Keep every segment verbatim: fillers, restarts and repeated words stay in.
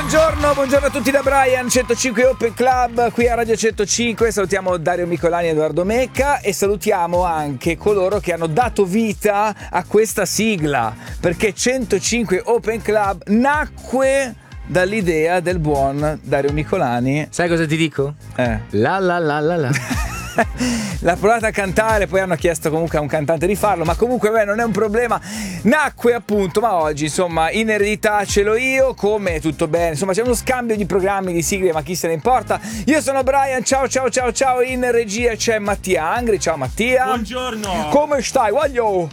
Buongiorno, buongiorno a tutti da Brian, centocinque Open Club, qui a Radio centocinque. Salutiamo Dario Micolani e Edoardo Mecca e salutiamo anche coloro che hanno dato vita a questa sigla, perché centocinque Open Club nacque dall'idea del buon Dario Micolani. Sai cosa ti dico? Eh. La la la la la. L'ha provata a cantare, poi hanno chiesto comunque a un cantante di farlo, ma comunque beh, non è un problema. Nacque appunto, ma oggi insomma in eredità ce l'ho io, come tutto bene, insomma c'è uno scambio di programmi, di sigle, ma chi se ne importa. Io sono Brian, ciao ciao ciao ciao. In regia c'è Mattia Angri, ciao Mattia. Buongiorno. Come stai, voglio?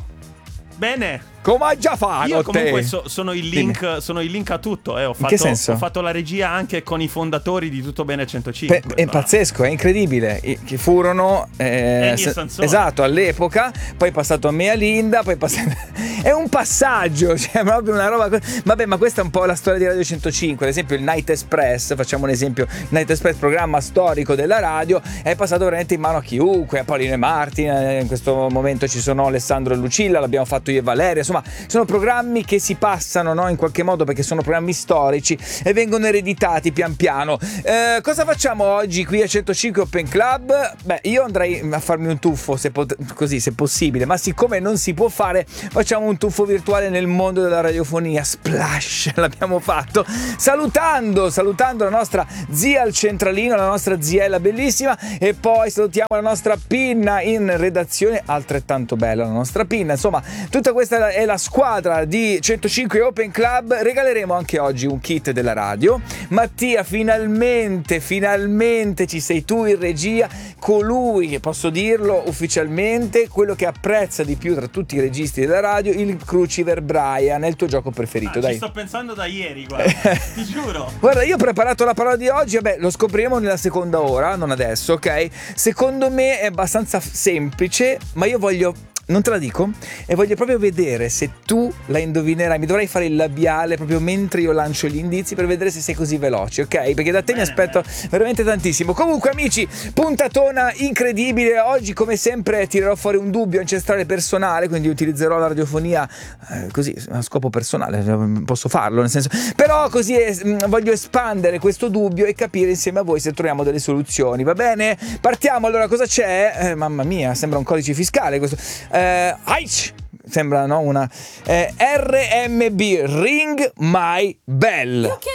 Bene. Come hai già fatto? Io comunque te? So, sono, il link, sono il link a tutto, eh. ho, fatto, che senso? ho fatto la regia anche con i fondatori di Tutto Bene centocinque. Pe- è pazzesco, è incredibile. I- Che furono eh, Eni e Sansone. esatto, all'epoca, poi è passato a me e a Linda, poi è passato è un passaggio, cioè proprio una roba. Vabbè, ma questa è un po' la storia di Radio centocinque. Ad esempio il Night Express, facciamo un esempio, Night Express, programma storico della radio, è passato veramente in mano a chiunque, a Paolino e Martin, in questo momento ci sono Alessandro e Lucilla, l'abbiamo fatto io e Valeria, insomma sono programmi che si passano, no, in qualche modo, perché sono programmi storici e vengono ereditati pian piano. Eh, cosa facciamo oggi qui a centocinque Open Club? Beh, io andrei a farmi un tuffo se pot- così se possibile, ma siccome non si può fare, facciamo un tuffo virtuale nel mondo della radiofonia. Splash, l'abbiamo fatto salutando salutando la nostra zia al centralino, la nostra ziella bellissima, e poi salutiamo la nostra Pinna in redazione, altrettanto bella la nostra Pinna. Insomma, tutta questa è la squadra di centocinque Open Club. Regaleremo anche oggi un kit della radio. Mattia, finalmente finalmente ci sei tu in regia, colui che, posso dirlo ufficialmente, quello che apprezza di più tra tutti i registi della radio, il Cruciver Brian. È il tuo gioco preferito. Ah, dai, ci sto pensando da ieri, guarda. Ti giuro. Guarda, io ho preparato la parola di oggi, vabbè, lo scopriremo nella seconda ora, non adesso, ok? Secondo me è abbastanza semplice, ma io voglio, non te la dico, e voglio proprio vedere se tu la indovinerai. Mi dovrai fare il labiale proprio mentre io lancio gli indizi, per vedere se sei così veloce, ok? Perché da te bene, mi aspetto bene. veramente tantissimo. Comunque amici, puntatona incredibile. Oggi come sempre tirerò fuori un dubbio ancestrale personale, quindi utilizzerò la radiofonia eh, così a scopo personale, posso farlo, nel senso, però così è, voglio espandere questo dubbio e capire insieme a voi se troviamo delle soluzioni, va bene? Partiamo. Allora, cosa c'è? Eh, mamma mia, sembra un codice fiscale questo. Eh, Aic, sembra, no, una eh, R M B, Ring My Bell. You can